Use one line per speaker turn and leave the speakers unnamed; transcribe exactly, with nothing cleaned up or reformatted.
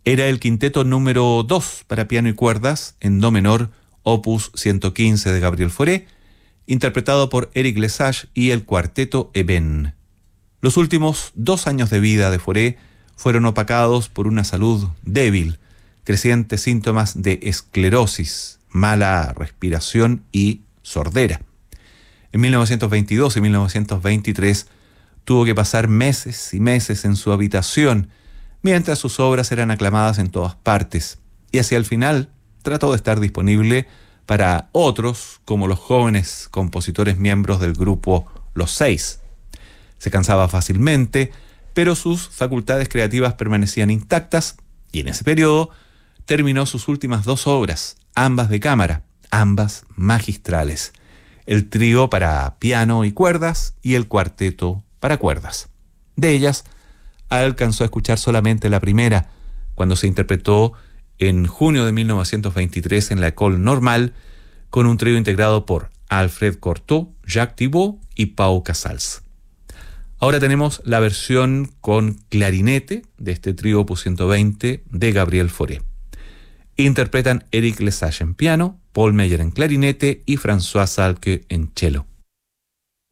Era el quinteto número dos para piano y cuerdas en do menor, opus ciento quince de Gabriel Fauré, interpretado por Eric Lesage y el cuarteto Eben. Los últimos dos años de vida de Fauré fueron opacados por una salud débil, crecientes síntomas de esclerosis, mala respiración y sordera. En mil novecientos veintidós y mil novecientos veintitrés tuvo que pasar meses y meses en su habitación, mientras sus obras eran aclamadas en todas partes, y hacia el final trató de estar disponible para otros, como los jóvenes compositores miembros del grupo Los Seis. Se cansaba fácilmente, pero sus facultades creativas permanecían intactas, y en ese periodo terminó sus últimas dos obras, ambas de cámara, ambas magistrales: el trío para piano y cuerdas y el cuarteto para cuerdas. De ellas, alcanzó a escuchar solamente la primera, cuando se interpretó en junio de mil novecientos veintitrés en la École Normale, con un trío integrado por Alfred Cortot, Jacques Thibault y Pau Casals. Ahora tenemos la versión con clarinete de este trío opus ciento veinte de Gabriel Fauré. Interpretan Eric Lesage en piano, Paul Meyer en clarinete y François Salke en cello.